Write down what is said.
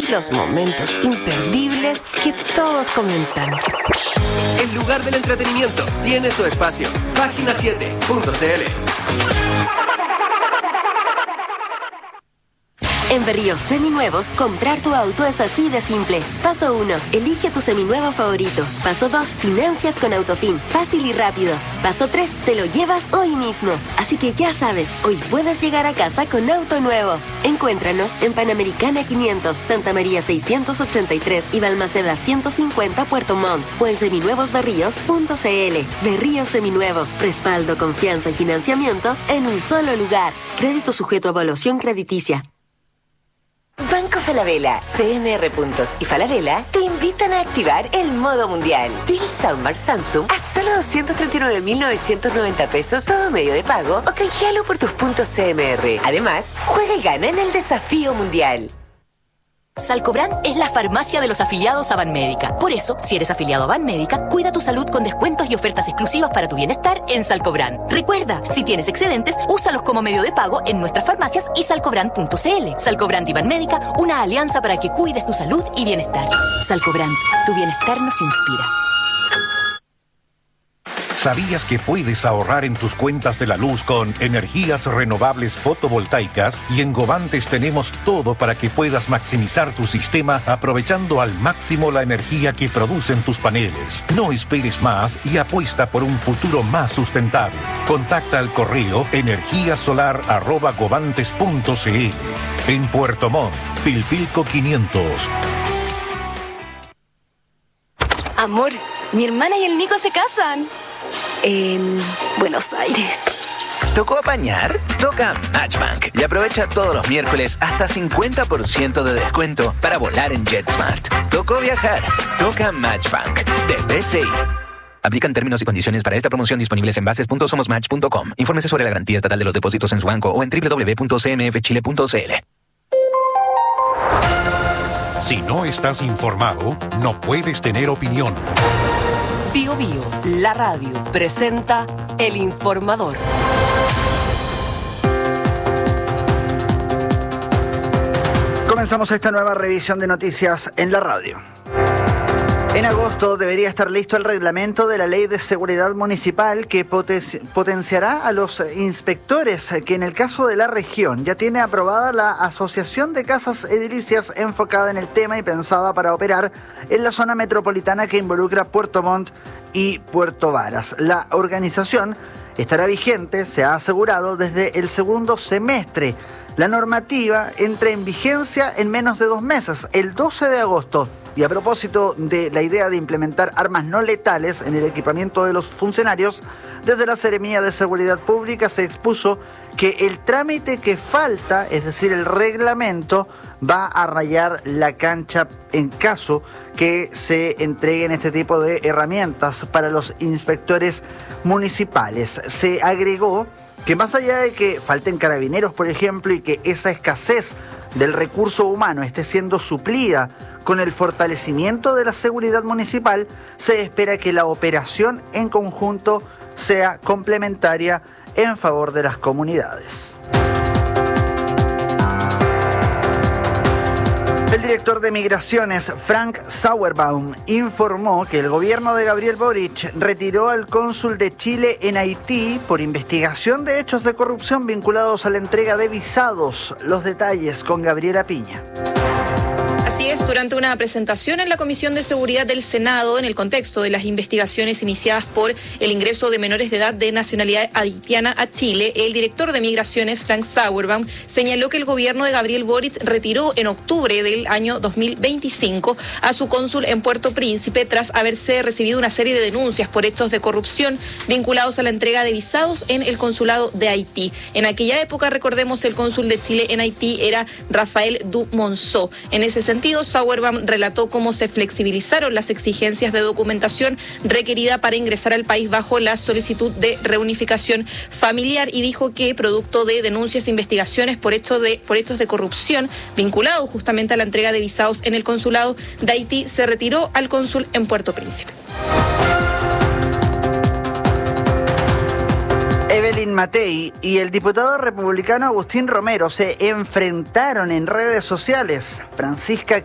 vivir los momentos imperdibles que todos comentan. El lugar del entretenimiento tiene su espacio. Página7.cl. En Berríos Seminuevos, comprar tu auto es así de simple. Paso 1. Elige tu seminuevo favorito. Paso 2. Financias con Autofin. Fácil y rápido. Paso 3. Te lo llevas hoy mismo. Así que ya sabes, hoy puedes llegar a casa con auto nuevo. Encuéntranos en Panamericana 500, Santa María 683 y Balmaceda 150, Puerto Montt. O en seminuevosberríos.cl. Berríos Seminuevos. Respaldo, confianza y financiamiento en un solo lugar. Crédito sujeto a evaluación crediticia. Banco Falabella, CMR Puntos y Falabella te invitan a activar el modo mundial. Bill Soundbar Samsung a solo 239.990 pesos todo medio de pago o canjealo por tus puntos CMR. Además, juega y gana en el desafío mundial. Salcobrand es la farmacia de los afiliados a Banmédica. Por eso, si eres afiliado a Banmédica, cuida tu salud con descuentos y ofertas exclusivas para tu bienestar en Salcobrand. Recuerda, si tienes excedentes, úsalos como medio de pago en nuestras farmacias y salcobrand.cl. Salcobrand y Banmédica, una alianza para que cuides tu salud y bienestar. Salcobrand, tu bienestar nos inspira. ¿Sabías que puedes ahorrar en tus cuentas de la luz con energías renovables fotovoltaicas? Y en Govantes tenemos todo para que puedas maximizar tu sistema aprovechando al máximo la energía que producen tus paneles. No esperes más y apuesta por un futuro más sustentable. Contacta al correo energiasolar@govantes.cl. En Puerto Montt, Pilpilco 500. Amor, mi hermana y el Nico se casan. En Buenos Aires. ¿Tocó apañar? Toca Matchbank y aprovecha todos los miércoles hasta 50% de descuento para volar en JetSmart. ¿Tocó viajar? Toca Matchbank de BCI. Aplican términos y condiciones para esta promoción disponibles en bases.somosmatch.com. Infórmese sobre la garantía estatal de los depósitos en su banco o en www.cmfchile.cl. Si no estás informado, no puedes tener opinión. Bio Bio, la radio, presenta El Informador. Comenzamos esta nueva revisión de noticias en la radio. En agosto debería estar listo el reglamento de la Ley de Seguridad Municipal que potenciará a los inspectores que en el caso de la región ya tiene aprobada la Asociación de Casas Edilicias enfocada en el tema y pensada para operar en la zona metropolitana que involucra Puerto Montt y Puerto Varas. La organización estará vigente, se ha asegurado, desde el segundo semestre. La normativa entra en vigencia en menos de 2 meses, el 12 de agosto. Y a propósito de la idea de implementar armas no letales en el equipamiento de los funcionarios, desde la Seremía de Seguridad Pública se expuso que el trámite que falta, es decir, el reglamento, va a rayar la cancha en caso que se entreguen este tipo de herramientas para los inspectores municipales. Se agregó que más allá de que falten carabineros, por ejemplo, y que esa escasez del recurso humano esté siendo suplida con el fortalecimiento de la seguridad municipal, se espera que la operación en conjunto sea complementaria en favor de las comunidades. El director de Migraciones, Frank Sauerbaum, informó que el gobierno de Gabriel Boric retiró al cónsul de Chile en Haití por investigación de hechos de corrupción vinculados a la entrega de visados. Los detalles con Gabriela Piña. Así es, durante una presentación en la Comisión de Seguridad del Senado, en el contexto de las investigaciones iniciadas por el ingreso de menores de edad de nacionalidad haitiana a Chile, el director de Migraciones, Frank Sauerbaum, señaló que el gobierno de Gabriel Boric retiró en octubre del año 2025 a su cónsul en Puerto Príncipe tras haberse recibido una serie de denuncias por hechos de corrupción vinculados a la entrega de visados en el consulado de Haití. En aquella época, recordemos, el cónsul de Chile en Haití era Rafael Dumonceau. En ese sentido, Sauerbaum relató cómo se flexibilizaron las exigencias de documentación requerida para ingresar al país bajo la solicitud de reunificación familiar y dijo que, producto de denuncias e investigaciones por hechos de corrupción vinculados justamente a la entrega de visados en el consulado de Haití, se retiró al cónsul en Puerto Príncipe. Evelyn Matei y el diputado republicano Agustín Romero se enfrentaron en redes sociales. Francisca